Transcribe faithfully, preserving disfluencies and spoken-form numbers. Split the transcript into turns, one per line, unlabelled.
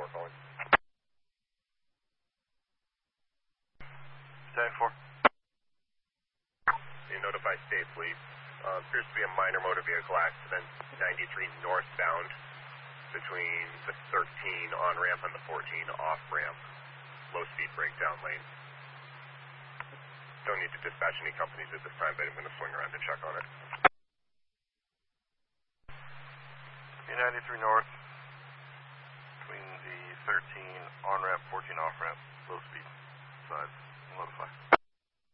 four calling.
ten four.
You notify state police. Uh, appears to be a minor motor vehicle accident, ninety-three northbound, between the thirteen on-ramp and the fourteen off-ramp. Low-speed breakdown lane. Don't need to dispatch any companies at this time, but I'm going to swing around to check on it.
ninety-three north, between the thirteen on-ramp, fourteen off-ramp, low speed, sides, notify.